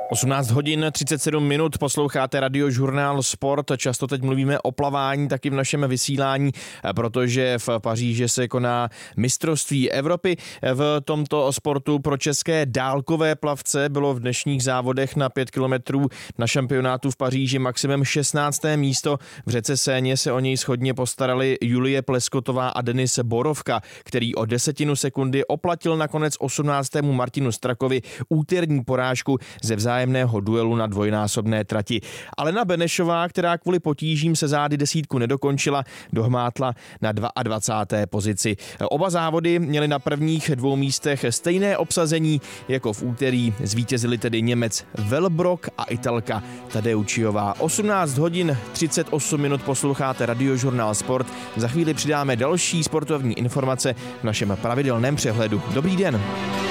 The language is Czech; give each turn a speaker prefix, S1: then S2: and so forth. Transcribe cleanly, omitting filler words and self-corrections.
S1: 18 hodin 37 minut, posloucháte Radiožurnál Sport. Často teď mluvíme o plavání taky v našem vysílání, protože v Paříži se koná mistrovství Evropy v tomto sportu. Pro české dálkové plavce bylo v dnešních závodech na 5 kilometrů na šampionátu v Paříži maximum 16. místo. V řece Séně se o něj shodně postarali Julie Pleskotová a Denis Borovka, který o 10 sekundy oplatil nakonec 18. Martinu Strakovi úterní porážku ze vzájemného duelu na dvojnásobné trati. Alena Benešová, která kvůli potížím se zády desítku nedokončila, dohmátla na 22. pozici. Oba závody měly na prvních dvou místech stejné obsazení jako v úterý. Zvítězili tedy Němec Velbrok a Italka Tadeucciová. 18 hodin 38 minut posloucháte Radiožurnál Sport. Za chvíli přidáme další sportovní informace v našem pravidelném přehledu. Dobrý den.